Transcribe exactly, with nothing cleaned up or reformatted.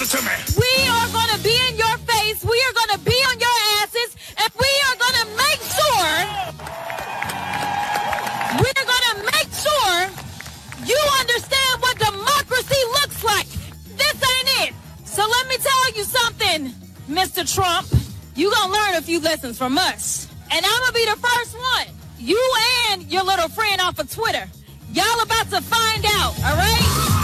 Listen to me. We are going to be in your face. We are going to be on your asses. And we are going to make sure, we're going to make sure you understand what democracy looks like. This ain't it. So let me tell you something, Mister Trump. You going to learn a few lessons from us. And I'm going to be the first one. You and your little friend off of Twitter. Y'all about to find out, all right?